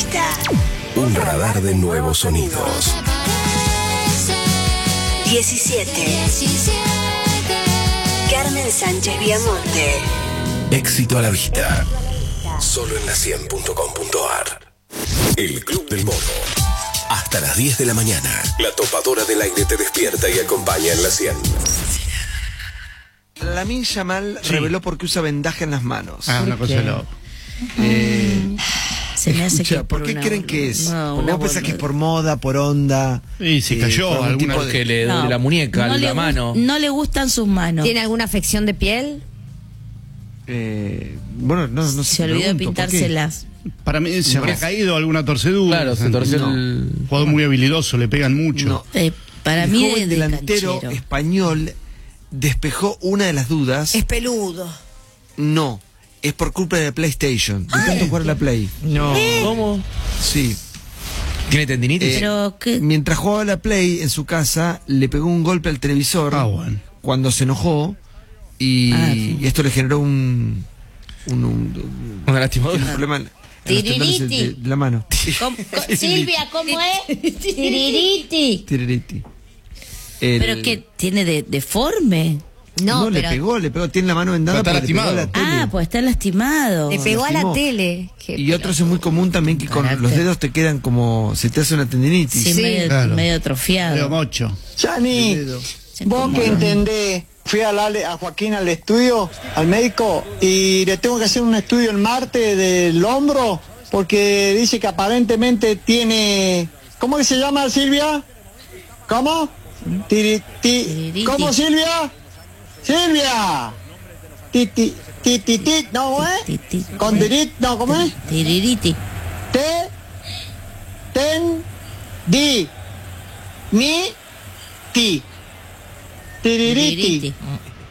revista. Un radar de nuevos sonidos. 17. Carmen Sánchez Viamonte. Éxito a la vista. Solo en la100.com.ar. El Club del Mono. Hasta las 10 de la mañana. La topadora del aire te despierta y acompaña en la 100. Lamine Yamal reveló por qué usa vendaje en las manos. Una cosa loca. Se me hace que ¿Por qué creen que es? No, ¿Vos pensás que es por moda, por onda? Y se cayó por algún alguna tipo vez de- Que le duele la muñeca, no la mano. No le gustan sus manos. ¿Tiene alguna afección de piel? Bueno, no sé. Se olvidó de pintárselas. Para mí se habrá caído alguna torcedura. Claro, se torció No. el... Jugador muy habilidoso, le pegan mucho. No. Para El mí joven de delantero canchero. español despejó una de las dudas. Es peludo. No, es por culpa de PlayStation. De tanto jugar a la Play. No. ¿Cómo? Sí. ¿Tiene tendinitis? Pero que Mientras jugaba a la Play en su casa, le pegó un golpe al televisor Bueno. cuando se enojó y, sí. y esto le generó un Una lastimadura. problema en los tendones de la mano. Silvia, ¿cómo es? Tiririti. Tiririti. Pero que tiene deforme. No, pero le pegó, tiene la mano vendada. Pero está porque le pegó a la lastimado. tele. Ah, pues está lastimado. le pegó a la lastimó. tele. Qué Y otros es muy común también que con Carácter. los dedos te quedan como, se te hace una tendinitis. Sí, Sí, medio, claro. medio atrofiado. Leo Mocho. Chani, vos que entendés, fui a Joaquín al estudio, al médico, y le tengo que hacer un estudio el martes del hombro, porque dice que aparentemente tiene... ¿Cómo que se llama, Silvia? ¿Cómo? Tiririti. ¿Cómo, Silvia? ¡Silvia! ¿No, cómo es? Titi. Con dirit, no, ¿cómo es? Tiririti. Di, mi, ti. Tiririti.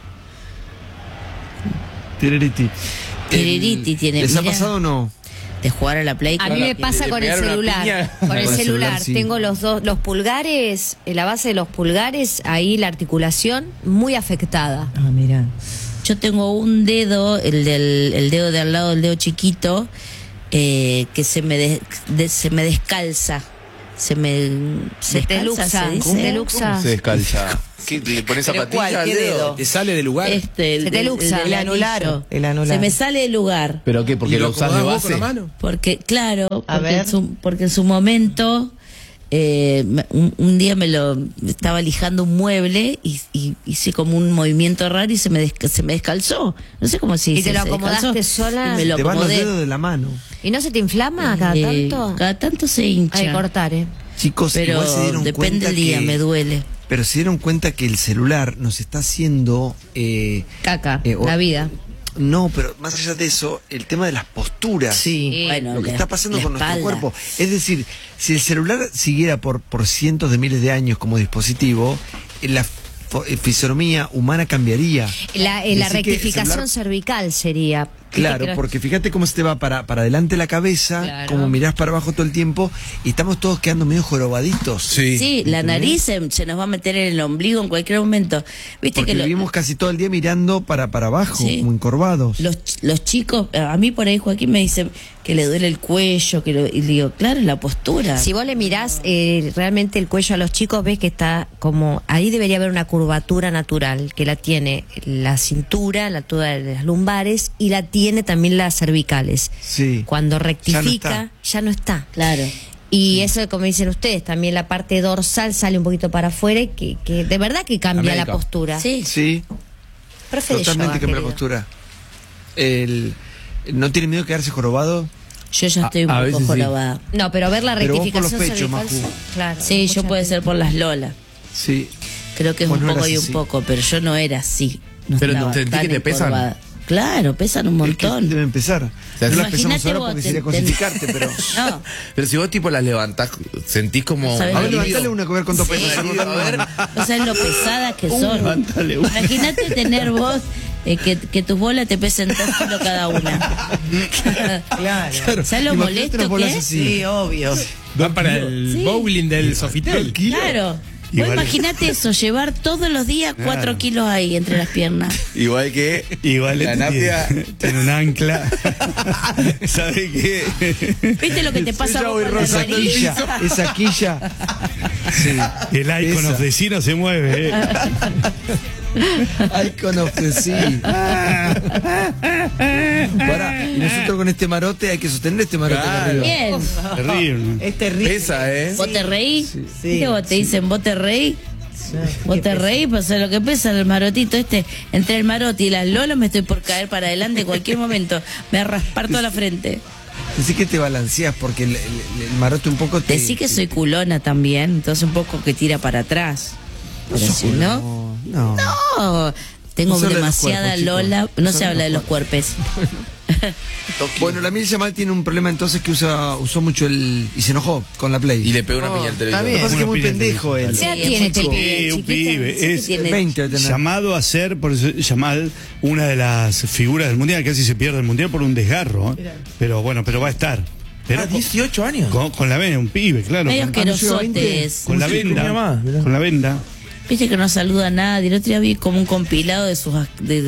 Tiririti. Tiririti tiene. ¿Les ha mira, pasado o no? de jugar a la Play? A mí me pasa le con el pegaron una celular. piña. Con el Con el celular, celular. sí. Tengo los pulgares, la base de los pulgares, ahí la articulación muy afectada. Ah, mira. Yo tengo un dedo, el dedo de al lado del dedo chiquito, que se me descalza. Se me Se te descalza, luxa, se dice. se te luxa. Se descalza. ¿Qué? ¿Le pones zapatilla al dedo? ¿Te sale de lugar? Se te luxa. del El anular, anillo. el anular. Se me sale del lugar. ¿Pero qué? ¿Porque ¿Y lo usás de acomodás vos con base? la mano? Porque, claro, A ver. porque en su momento, un día estaba lijando un mueble y hice como un movimiento raro y se me descalzó. No sé cómo se ¿Y dice. te lo se acomodaste descalzó sola? Y me lo Te van los acomodé. dedos de la mano. ¿Y no se te inflama cada tanto? Cada tanto se hincha. Hay que cortar, Chicos, Pero igual se dieron depende cuenta del día, que, me duele. pero se dieron cuenta que el celular nos está haciendo Caca, o- la vida. No, pero más allá de eso, el tema de las posturas. Sí, bueno, Lo que la- está pasando la con nuestro espalda. cuerpo. Es decir, si el celular siguiera por cientos de miles de años como dispositivo, la fisonomía humana cambiaría. La Decir que el rectificación celular- cervical sería. Claro, Creo- porque fíjate cómo se te va para adelante la cabeza, Claro. como mirás para abajo todo el tiempo, y estamos todos quedando medio jorobaditos. Sí, la nariz se nos va a meter en el ombligo en cualquier momento. Viste Porque que vivimos casi todo el día mirando para abajo, Sí. como encorvados. los chicos, a mí por ahí Joaquín me dice que le duele el cuello, y le digo, claro, la postura. Si vos le mirás realmente el cuello a los chicos, ves que está como. Ahí debería haber una curvatura natural, que la tiene la cintura, la altura de las lumbares y la tiene también las cervicales. Sí. Cuando Ya rectifica, ya no está. Claro. Y eso, como dicen ustedes, también la parte dorsal sale un poquito para afuera, y que de verdad que cambia la América. postura. Sí. Sí, Profe de totalmente yoga, cambia la querido. postura. ¿No tiene miedo de quedarse jorobado? Yo ya estoy un a poco veces sí. jorobada. No, pero ver la Pero vos por los rectificación pechos, cervical. Maju. Claro. Sí, yo mucha puede ser por las lolas. Sí. Creo que es Vos un no poco eras y un así. poco, pero yo no era así. No Pero estaba ¿sentís tan que te pesan? encorvada. Claro, pesan un Es que montón. debe empezar. sea, No las imagínate pesamos ahora vos, porque sería ten- cosificarte, pero... No, Pero si vos tipo las levantás, sentís como... ¿Sabés A ver, lo que levantale una que ver cuánto Sí. pesa. A ver. o sea, lo pesadas que son. Levántale una. Imagínate tener vos que tus bolas te pesen 3 kilos cada una. Claro. ¿Sabes lo Imagínate molesto unas bolas que es? así. Sí, obvio. Va para el Sí. bowling del Sofitel. Claro. Vos imaginate eso, llevar todos los días 4 kilos ahí entre las piernas. Igual que la Napia tiene un ancla. ¿Sabe qué? ¿Viste lo que te pasa vos con la nariz? Esa quilla. Sí. El Icon of the Sea no se mueve. Icon of the Sea. Pará, y nosotros con este marote hay que sostener este marote acá arriba. Bien. Terrible. Es terrible. Pesa, ¿Vos te reís? Sí. ¿Qué vos te dicen? ¿Vos te reís? Vos te reís, pues lo que pesa el marotito este. Entre el marote y las lolas me estoy por caer para adelante en cualquier momento. Me va a raspar toda la frente. Decí que te balanceas porque el marote un poco te... Decí que soy culona también, entonces un poco que tira para atrás. Pero sos si culona. no, tengo No se habla de los demasiada cuerpos, lola, chicos. no se habla de los cuerpos. Bueno, la Mil Yamal tiene un problema entonces que usó mucho y se enojó con la Play. Y le pegó una piña al televisor. Lo que pasa es que es muy Una piña al pendejo él. ¿Qué edad tiene este chico. pibe? Un pibe. Es 20 de tener. llamado a ser, por eso, Yamal, una de las figuras del mundial. Casi se pierde el mundial por un desgarro. Pero bueno, pero va a estar. Pero 18 años. con la venda, un pibe, claro. Medio Con, asquerosotes. con la venda. Con la venda. Viste que no saluda a nadie. El otro día vi como un compilado de sus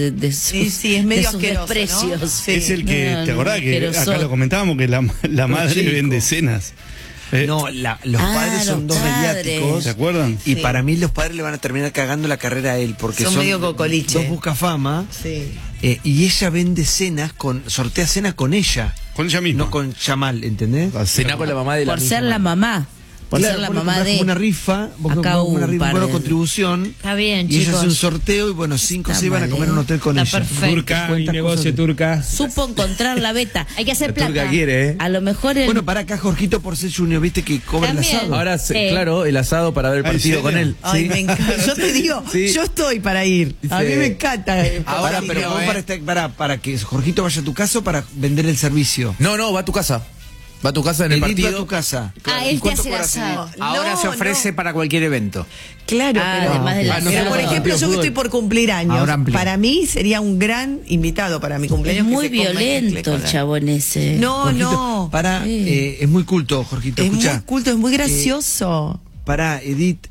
Sí, es medio de sus asqueroso, desprecios. ¿no? Sí. Es el que, No, ¿te acordás no, que asqueroso. acá lo comentábamos que la madre chico. vende cenas? No, los padres son los dos padres. mediáticos. ¿Se acuerdan? Y Sí. para mí los padres le van a terminar cagando la carrera a él porque Son medio cocoliche. dos buscafama. Sí. Y ella vende cenas sortea cenas con ella, Con ella misma. no con Yamal, ¿entendés? Cená con la mamá de la Por ser la mamá. Por Claro, ser la vos mamá compras de. como una rifa, vos Acá compras hubo una un rifa, par una de- contribución. Está bien, Y ella chicos. hace un sorteo y bueno, 5 o 6 van a mal, comer en un hotel con Está ella. perfecto. Turca, mi Cuenta negocio cosas. turca. Supo encontrar la beta. Hay que hacer La plata. turca quiere, ¿eh? A lo mejor el. Bueno, para acá Jorgito Porcel Junior, viste que cobra el También. asado. Ahora, claro, el asado para ver el ¿Ah, en partido con serio? él. Ay, me encanta. Yo te digo, Sí. yo estoy para ir. A mí Sí. me encanta. Ahora, pero vos para que Jorgito vaya a tu casa o para vender el servicio. No, va a tu casa. Va a tu casa en el Edith va partido. a tu casa. Ah, ¿Y él te cuánto hace el cobras, asado. Edith? Ahora No, se ofrece no. para cualquier evento. Claro, pero, Además de la no pero sé, por no, ejemplo, yo que estoy por cumplir años, Ahora amplio. para mí sería un gran invitado para mi cumpleaños. Es que muy se coma mezcle violento con el la- chabón ese. No, Jorgito, no. Para, es muy culto, Jorgito. Es Escucha. muy culto, es muy gracioso. Para, Edith,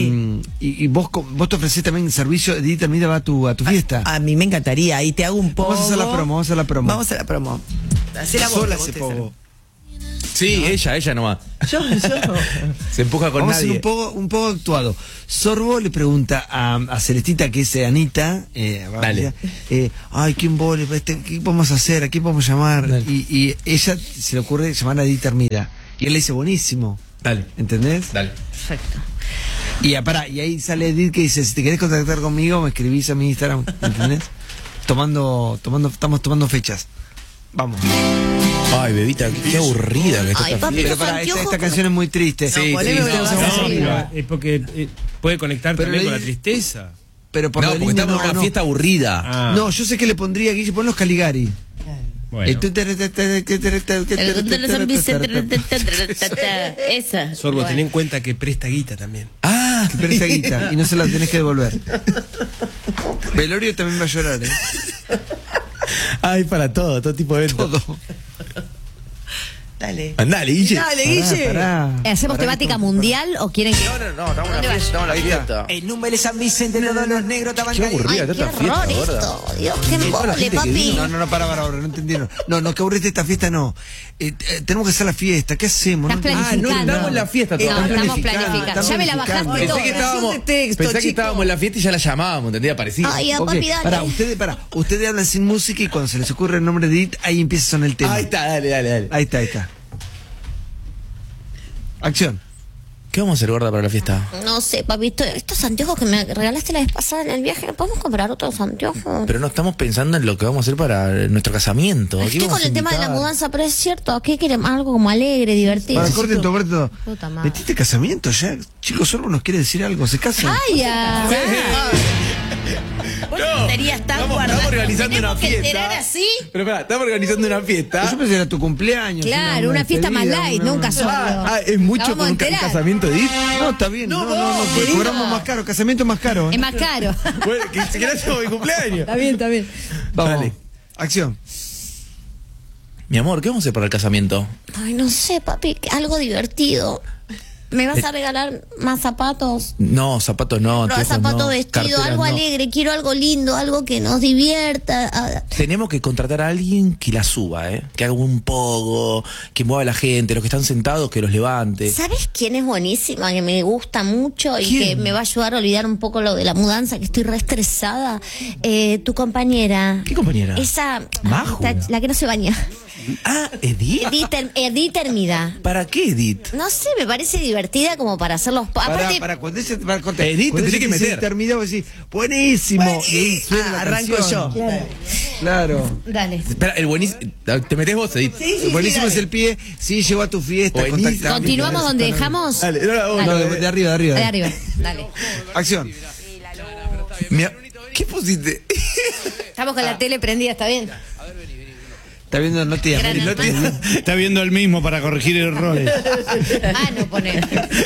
y vos te ofrecés también servicio, Edith también va a tu fiesta. A mí me encantaría. Ahí te hago un poco. Vamos a hacer la promo, vamos a hacer la promo. Vamos a la promo. Hacé la Sola voz, ese vos, pogo. Sí, ella nomás. Yo. Se empuja con Vamos a hacer nadie. un poco actuado. Sorbo le pregunta a Celestita, que es Anita, Dale. ay, ¿quién vole? ¿Qué podemos hacer? ¿A quién podemos llamar? Dale. Y ella se le ocurre llamar a Edith Armida. Y él le dice, buenísimo. Dale. ¿Entendés? Dale. Perfecto. Y ahí sale Edith que dice, si te querés contactar conmigo, me escribís a mi Instagram. ¿Entendés? Estamos tomando fechas. Vamos. Ay, bebita, qué aburrida que Ay, está. papi, Pero los para, esta anteojos. canción es muy triste. Sí, poneme sí, una no, voz no, así. no. Es porque puede conectar Pero también le con la di- tristeza. Pero por No, lo porque lindo, estamos en una no. fiesta aburrida. Ah, No, yo sé que le pondría Guille, pon los Caligari. bueno. Esa. Sorbo, ten en cuenta que presta guita también. Ah, Pero esa guita, y no se la tenés que devolver. Velorio también va a llorar, ¿eh? Ay, para todo tipo de evento. Todo. Dale. Andale, Guille. Dale, Guille. Pará. ¿Hacemos Pará, temática que- mundial o quieren que.? No, estamos en la fiesta, estamos en la fiesta. El número de San Vicente, todos los negros estaban Qué aburrida Ay, está qué esta fiesta, horror gorda. esto. Dios, qué toda la embole, gente que papi. vino. No, para, no entendieron. No, que aburriste esta fiesta, no. Tenemos que hacer la fiesta, ¿qué hacemos? Estás No, planificando. no estamos en la fiesta No, todavía. estamos planificando. Ya me la bajaste Pensé toda. que estábamos, de texto, pensé que chico. estábamos en la fiesta y ya la llamábamos, ¿entendía? Parecía. Ay, ya, Ok, papi, dale. ustedes hablan sin música y cuando se les ocurre el nombre de Edith, ahí empieza a sonar el tema. Ahí está, dale. Ahí está. Acción. ¿Qué vamos a hacer, gorda, para la fiesta? No sé, papi, estos anteojos que me regalaste la vez pasada en el viaje, ¿podemos comprar otros anteojos? Pero no estamos pensando en lo que vamos a hacer para nuestro casamiento. ¿A qué Estoy vamos con a el tema de la invitar? mudanza, pero es cierto, ¿qué queremos? Algo como alegre, divertido. Para, corten todo. Puta madre. ¿Metiste casamiento ya? Chicos, Sorbo nos quiere decir algo, ¿se casan? ¡Ay, ya! Vos serías tan estamos guardado. organizando ¿Tenemos una que fiesta. enterar así? Pero espera, estamos organizando una fiesta. Yo pensé que era tu cumpleaños. Claro, una fiesta más despedida, light, una- nunca solo. Es mucho La vamos por a un enterar. casamiento de ir. No, está bien. No, pues querida. cobramos más caro, casamiento más caro. Es más caro. Bueno, que siquiera hacemos mi cumpleaños. Está bien. Vamos. Dale. Acción. Mi amor, ¿qué vamos a hacer para el casamiento? Ay, no sé, papi, algo divertido. ¿Me vas a regalar más zapatos? No, zapatos no, No, anteojos zapatos, no, vestido, carteras algo no. alegre. Quiero algo lindo, algo que nos divierta. Tenemos que contratar a alguien que la suba, que haga un poco, que mueva a la gente, los que están sentados que los levante. ¿Sabes quién es buenísima? Que me gusta mucho y ¿Quién? que me va a ayudar a olvidar un poco lo de la mudanza, que estoy re estresada. Tu compañera. ¿Qué compañera? Esa. Maju. La que no se baña. Ah, Edith. Edith Hermida. ¿Para qué Edith? No sé, me parece divertida como para hacer los... Aparte, Para cuando ese para contar. Edith, cuando te tenés ese que meter. termina, vos decís, buenísimo. Y ahí suena la arranco canción. yo. Claro. dale. Espera, el buenísimo. Te metés vos, Edith. Buenísimo es el pie. Sí, llegó a tu fiesta. Buenísimo. contactame. ¿Continuamos donde dejamos? Dale, No, de arriba, de arriba. De arriba, dale. Acción. ¿Qué pusiste? Estamos con la tele prendida, ¿está bien? Está viendo Noti de Gran América. hermano. Está viendo el mismo para corregir errores. No poner.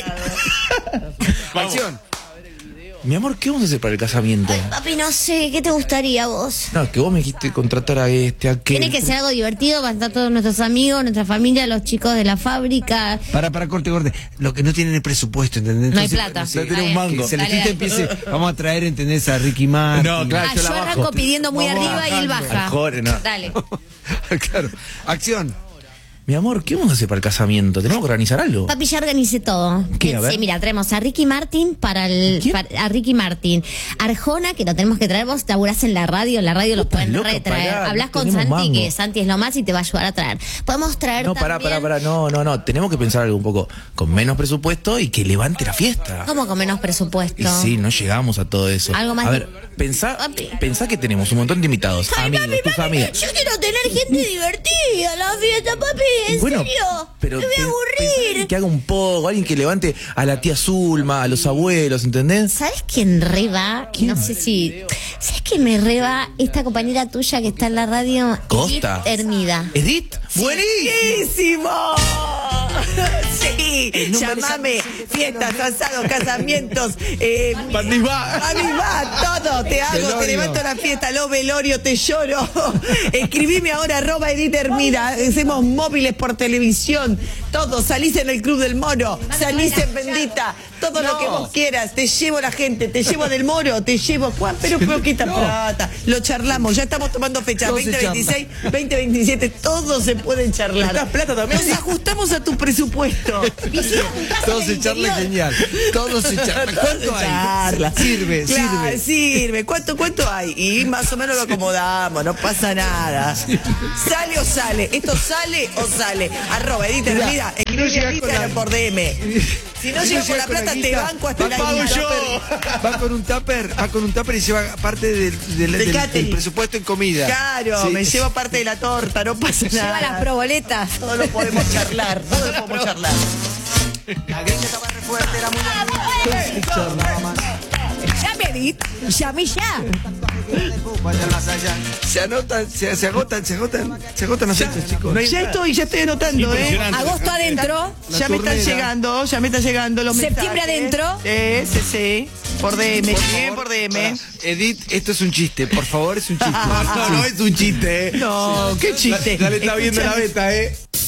Acción. Mi amor, ¿qué vamos a hacer para el casamiento? Papi, no sé, ¿qué te gustaría a vos? No, que vos me dijiste contratar a este, a aquel. Tiene que ser algo divertido para estar todos nuestros amigos, nuestra familia, los chicos de la fábrica. Para, corte. Lo que no tienen es presupuesto, ¿entendés? No hay plata. Sí, No tiene un mango. que Celestita Dale. empiece, vamos a traer, ¿entendés? A Ricky Martin. No, claro, Yo la arranco bajo. pidiendo muy Vamos arriba y él bajando. baja. Al jore, no. Dale. Claro. Acción. Mi amor, ¿qué vamos a hacer para el casamiento? ¿Tenemos que organizar algo? Papi, ya organicé todo. ¿Qué? A ver. Sí, mira, traemos a Ricky Martin a Ricky Martin. Arjona, que lo tenemos que traer. Vos laburás en la radio lo pueden loca, retraer. pará, Hablas no con tenemos Santi, mango. que Santi es lo más y te va a ayudar a traer. Podemos traer No, también... pará. No. Tenemos que pensar algo un poco con menos presupuesto y que levante la fiesta. ¿Cómo con menos presupuesto? Y sí, no llegamos a todo eso. Algo más A de- ver, pensá Papi. que tenemos un montón de invitados, Ay, amigos, papi, tus amigas. yo quiero tener gente divertida en la fiesta, papi. ¿En serio? Pero me voy a pensá aburrir. que haga un poco, alguien que levante a la tía Zulma, a los abuelos, ¿entendés? ¿Sabes quién re va? No sé si... ¿Sabes quién me re va? Esta compañera tuya que está en la radio. Costa. Edith Hermida. ¿Edith? ¡Buenísimo! Sí, llamame, fiestas, asados, casamientos, Anivá, todo, te hago, Velorio. te levanto la fiesta, lo velorio, te lloro. Escribime ahora, @Edith Hermida, hacemos móviles por televisión, todo, salís en el Club del Moro, salís en Bendita, todo lo que vos quieras, te llevo la gente, te llevo del Moro, te llevo, Juan, pero poquita plata, lo charlamos, ya estamos tomando fechas, Todo se 2026, 2027, todo se puede charlar. ¿Necesitas plata también? Nos ajustamos a tu presupuesto. Todo se charla genial. Todo se charla. ¿Cuánto hay? Charla. Sirve. Sirve. ¿Cuánto hay? Y más o menos lo acomodamos, no pasa nada. ¿Sale o sale? ¿Esto sale o sale? @Edith Hermida, escribe a Instagram por DM. Si no llego con la plata, te banco hasta la guita. Va con un tupper y lleva parte del catering. presupuesto en comida. Claro, Sí. me llevo parte de la torta, no pasa nada. Lleva las proboletas. Todo lo podemos charlar, todo lo podemos charlar. Llame, Edith. Llame ya. Se anotan, se agotan los hechos, chicos. No hay Ya nada. estoy anotando, Impresionante. Agosto adentro. Ya me están llegando los Septiembre mensajes. adentro. Sí. Por DM, bien por DM. Edith, esto es un chiste, por favor, es un chiste. No es un chiste, No, qué chiste. Dale, está viendo la Escúchame. beta,